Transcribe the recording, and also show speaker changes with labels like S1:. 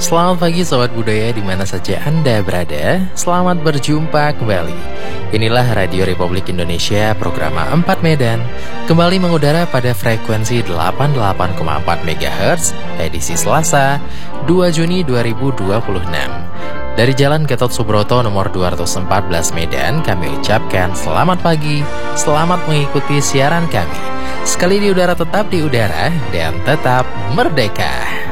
S1: Selamat pagi Sobat Budaya di mana saja Anda berada. Selamat berjumpa kembali. Inilah Radio Republik Indonesia program 4 Medan kembali mengudara pada frekuensi 88,4 MHz edisi Selasa 2 Juni 2026. Dari Jalan Gatot Subroto nomor 214 Medan kami ucapkan selamat pagi, selamat mengikuti siaran kami. Sekali di udara tetap di udara dan tetap merdeka.